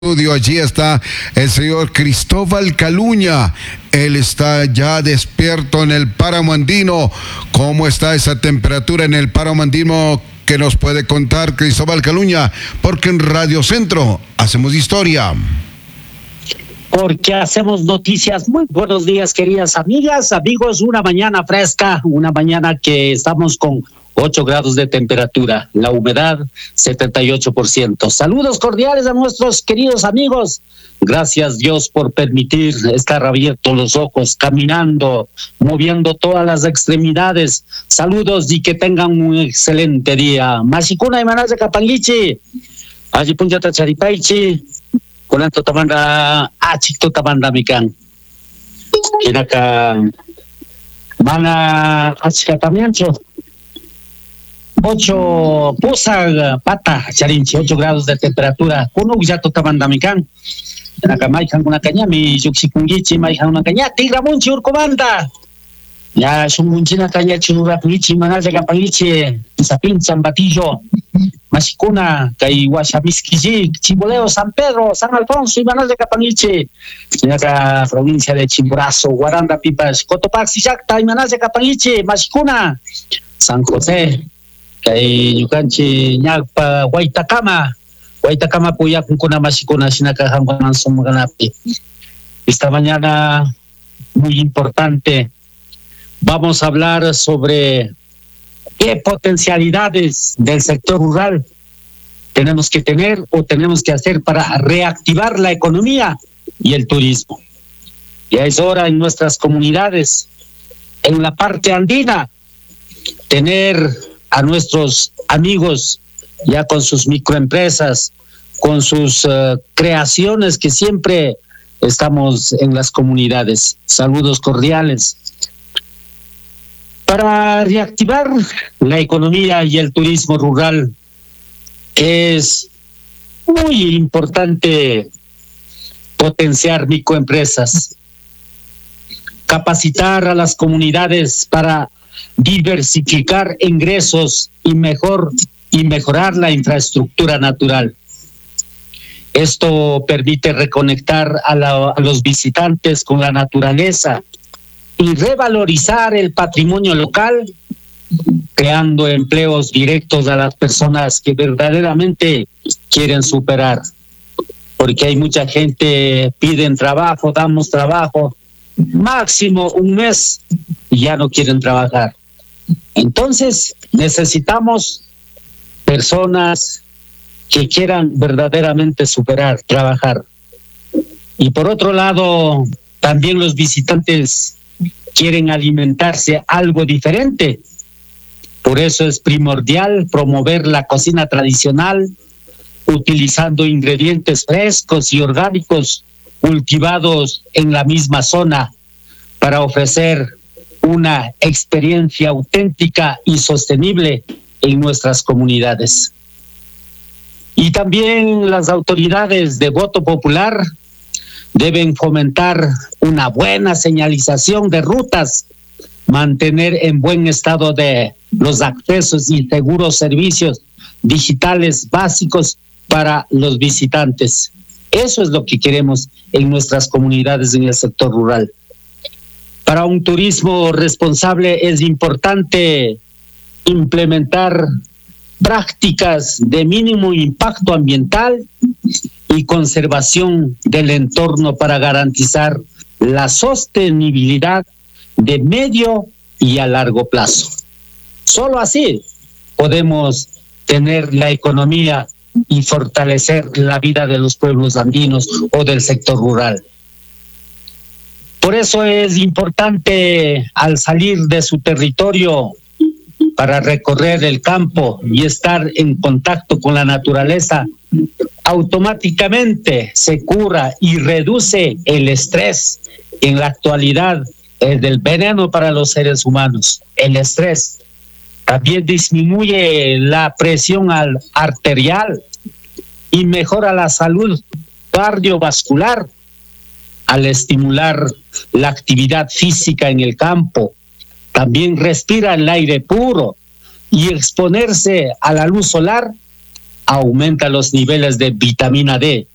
Estudio, allí está el señor Cristóbal Caluña. Él está ya despierto en el páramo andino. ¿Cómo está esa temperatura en el páramo andino que nos puede contar Cristóbal Caluña? Porque en Radio Centro hacemos historia. Porque hacemos noticias. Muy buenos días, queridas amigas, amigos. Una mañana fresca, una mañana que estamos con 8 grados de temperatura, la humedad 78%. Saludos cordiales a nuestros queridos amigos. Gracias Dios por permitir estar abiertos los ojos, caminando, moviendo todas las extremidades. Saludos y que tengan un excelente día. Mashikuna y Manase Kapangichi, allí punjata charipaichi, kulanto tamanda achito tamanda mikan. Kinaka mana achikatamiancho. 8 pusa pata charinchi, 8 grados de temperatura. Kuno yato tabandamikan. Nakamaikan kuna kanya mi yuksikungichi maikan una kanya tigra munchi urkobanda. Ya sumunchina kanya churura pichi manaje kapangichi sapin San Batillo. Mashikuna kai Guachamiskiji, Chimboleo, San Pedro, San Alfonso y Manaje Kapangichi. Naka provincia de Chimborazo, Guaranda Pipas, Cotopaxi Yacta y Manaje Kapangichi, Mashikuna, San José. Kay yukanchi nyagpa Waitakama puya kuna mashikuna sinakahampan sumaganapi. Esta mañana muy importante vamos a hablar sobre qué potencialidades del sector rural tenemos que tener o tenemos que hacer para reactivar la economía y el turismo. Ya es hora en nuestras comunidades, en la parte andina, tener a nuestros amigos ya con sus microempresas, con sus creaciones que siempre estamos en las comunidades. Saludos cordiales. Para reactivar la economía y el turismo rural es muy importante potenciar microempresas, capacitar a las comunidades para diversificar ingresos y mejorar la infraestructura natural. Esto permite reconectar a los visitantes con la naturaleza y revalorizar el patrimonio local, creando empleos directos a las personas que verdaderamente quieren superar. Porque hay mucha gente, piden trabajo, damos trabajo, máximo un mes y ya no quieren trabajar. Entonces necesitamos personas que quieran verdaderamente superar, trabajar. Y por otro lado, también los visitantes quieren alimentarse algo diferente. Por eso es primordial promover la cocina tradicional, utilizando ingredientes frescos y orgánicos cultivados en la misma zona para ofrecer una experiencia auténtica y sostenible en nuestras comunidades. Y también las autoridades de voto popular deben fomentar una buena señalización de rutas, mantener en buen estado de los accesos y seguros servicios digitales básicos para los visitantes. Eso es lo que queremos en nuestras comunidades en el sector rural. Para un turismo responsable es importante implementar prácticas de mínimo impacto ambiental y conservación del entorno para garantizar la sostenibilidad de medio y a largo plazo. Solo así podemos tener la economía y fortalecer la vida de los pueblos andinos o del sector rural. Por eso es importante, al salir de su territorio para recorrer el campo y estar en contacto con la naturaleza, automáticamente se cura y reduce el estrés. En la actualidad es del veneno para los seres humanos, el estrés. También disminuye la presión arterial y mejora la salud cardiovascular al estimular la actividad física en el campo. También respira el aire puro y exponerse a la luz solar aumenta los niveles de vitamina D,